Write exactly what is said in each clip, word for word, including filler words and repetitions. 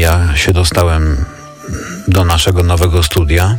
ja się dostałem do naszego nowego studia,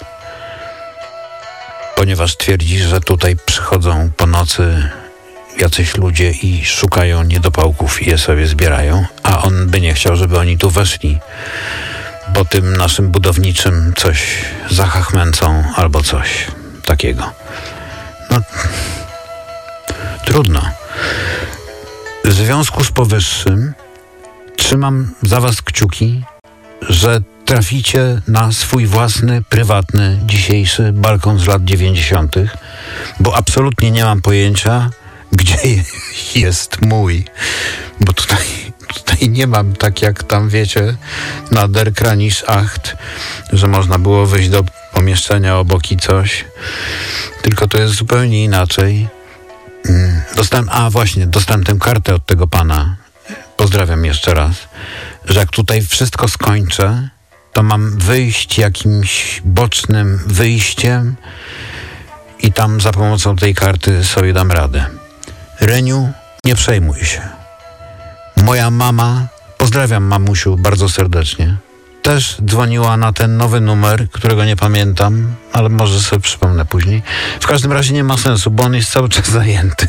ponieważ twierdzi, że tutaj przychodzą po nocy jacyś ludzie i szukają niedopałków i je sobie zbierają, a on by nie chciał, żeby oni tu weszli, bo tym naszym budowniczym coś zachachmęcą albo coś takiego. No, trudno. W związku z powyższym trzymam za was kciuki, że traficie na swój własny, prywatny, dzisiejszy balkon z lat dziewięćdziesiątych, bo absolutnie nie mam pojęcia, gdzie jest mój. Bo tutaj, tutaj nie mam tak jak tam, wiecie, na Der Kranisch acht, że można było wyjść do pomieszczenia obok i coś. Tylko to jest zupełnie inaczej. Dostałem, a właśnie, dostałem tę kartę od tego pana. Pozdrawiam jeszcze raz. Że jak tutaj wszystko skończę, to mam wyjść jakimś bocznym wyjściem i tam za pomocą tej karty sobie dam radę. Reniu, nie przejmuj się. Moja mama, pozdrawiam mamusiu bardzo serdecznie, też dzwoniła na ten nowy numer, którego nie pamiętam, ale może sobie przypomnę później. W każdym razie nie ma sensu, bo on jest cały czas zajęty.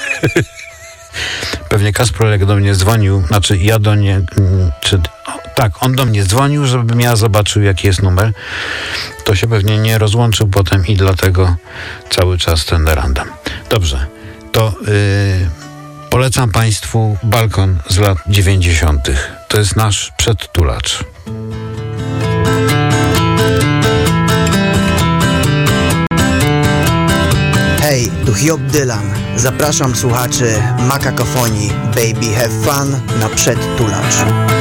Pewnie Kasprolek do mnie dzwonił, znaczy ja do nie... Czy, tak, on do mnie dzwonił, żebym ja zobaczył, jaki jest numer. To się pewnie nie rozłączył potem i dlatego cały czas ten random. Dobrze, to yy, polecam Państwu balkon z lat dziewięćdziesiątych. To jest nasz przedtulacz. Hej, tu Hiob Dylan. Zapraszam słuchaczy Makakofonii Baby Have Fun na przedtulacz.